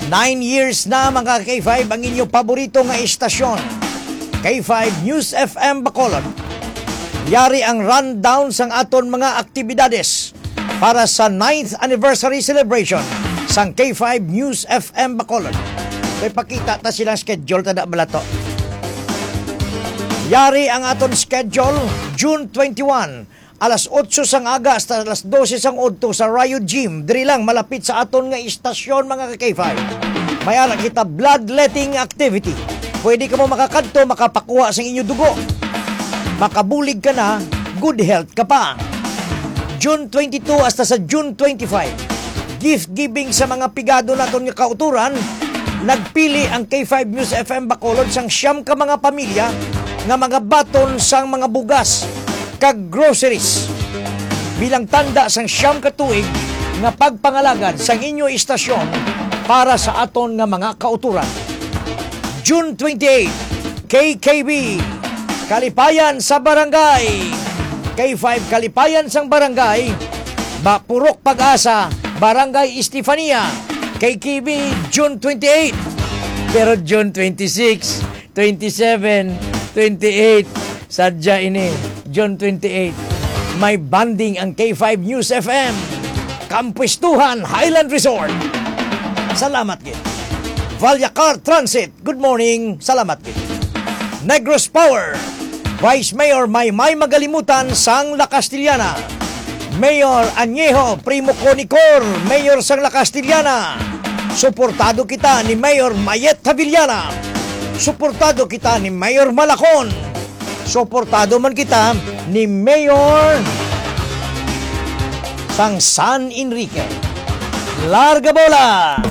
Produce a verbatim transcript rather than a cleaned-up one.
Nine years na mga K five ang inyong paborito nga istasyon. K five News F M Bacolod. Yari ang rundown sang aton mga aktibidades para sa ninth anniversary celebration sang K five News F M Bacolod. Kaya pakita ta silang schedule tada balato. Yari ang aton schedule June twenty-one, alas otso sang aga hasta alas dose sang udto sa Rio Gym. Diri lang malapit sa aton nga istasyon mga K five. Mayara kita bloodletting activity. Pwede ka mo makakadto, makapakuha sa inyo dugo. Makabulig ka na, good health ka pa. June twenty-two hasta sa June twenty-five, gift giving sa mga pigado naton nga kauturan. Nagpili ang K five News F M Bacolod sang siyam ka mga pamilya nga mga baton sang mga bugas kag groceries bilang tanda sang siyam ka tuig nga pagpangalagad sang inyo istasyon para sa aton nga mga kauturan. June twenty-eight, K K B, Kalipayan sa Barangay. K five Kalipayan sang Barangay, Bapurok Pag-asa, Barangay Estefania. K K B, June twenty-eight. Pero June twenty-six, twenty-seven, twenty-eight, sadya ini, June twenty-eight, may banding ang K five News F M. Kampistuhan Highland Resort. Salamat gid. Valyacar Transit, good morning. Salamat gid. Negros Power, Vice Mayor Maymay Magalimutan sang La Castillana. Mayor Añejo Primo Conicor, Mayor sang La Castillana. Suportado kita ni Mayor Mayet Tavillana. Suportado kita ni Mayor Malacon. Suportado man kita ni Mayor sang San Enrique. Larga bola!